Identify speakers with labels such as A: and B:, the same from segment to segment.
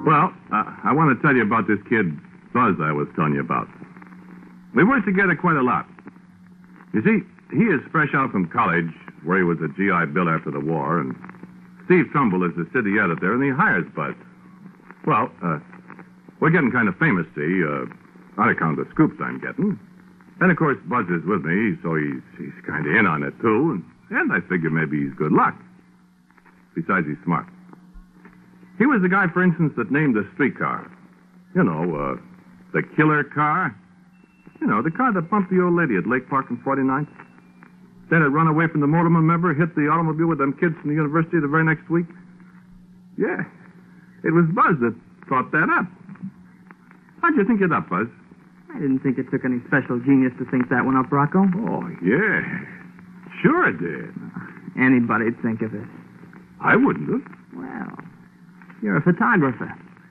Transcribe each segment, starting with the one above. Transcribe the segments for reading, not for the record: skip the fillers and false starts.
A: Well, I want to tell you about this kid, Buzz, I was telling you about. We worked together quite a lot. You see, he is fresh out from college, where he was a GI Bill after the war, and Steve Trumbull is the city editor, and he hires Buzz. Well, we're getting kind of famous, see, on account of the scoops I'm getting. And, of course, Buzz is with me, so he's kind of in on it, too, and I figure maybe he's good luck. Besides, he's smart. He was the guy, for instance, that named the streetcar. You know, the killer car. You know, the car that bumped the old lady at Lake Park and 49th. Then it run away from the motorman, remember? Hit the automobile with them kids from the university the very next week. Yeah. It was Buzz that thought that up. How'd you think it up, Buzz?
B: I didn't think it took any special genius to think that one up, Rocco.
A: Oh, yeah. Sure it did.
B: Anybody'd think of it.
A: I wouldn't have.
B: Well, you're a photographer.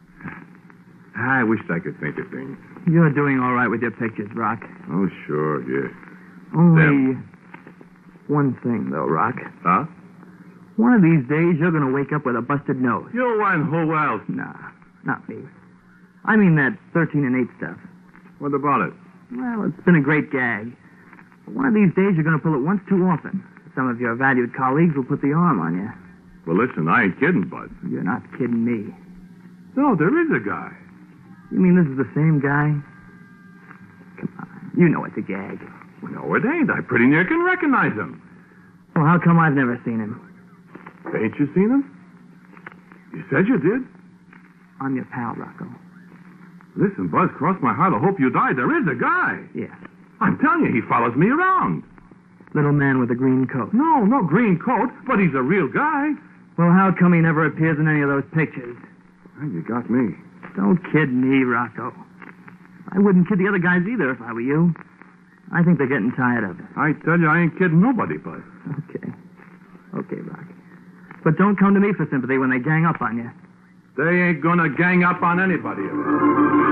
A: I wished I could think of things.
B: You're doing all right with your pictures, Rock.
A: Oh, sure, yeah.
B: Only one thing, though, Rock.
A: Huh?
B: One of these days, you're going to wake up with a busted nose.
A: You and who else?
B: Nah, not me. I mean that 13 and 8 stuff.
A: What about it?
B: Well, it's been a great gag. But one of these days, you're going to pull it once too often. Some of your valued colleagues will put the arm on you.
A: Well, listen, I ain't kidding, Bud.
B: You're not kidding me.
A: No, there is a guy.
B: You mean this is the same guy? Come on. You know it's a gag.
A: No, it ain't. I pretty near can recognize him.
B: Well, how come I've never seen him?
A: Ain't you seen him? You said you did.
B: I'm your pal, Rocco.
A: Listen, Buzz, cross my heart, I hope you die. There is a guy.
B: Yeah.
A: I'm telling you, he follows me around.
B: Little man with a green coat.
A: No green coat, but he's a real guy.
B: Well, how come he never appears in any of those pictures?
A: Well, you got me.
B: Don't kid me, Rocco. I wouldn't kid the other guys either if I were you. I think they're getting tired of it.
A: I tell you, I ain't kidding nobody, Buzz.
B: Okay, Rock. But don't come to me for sympathy when they gang up on you.
A: They ain't gonna gang up on anybody.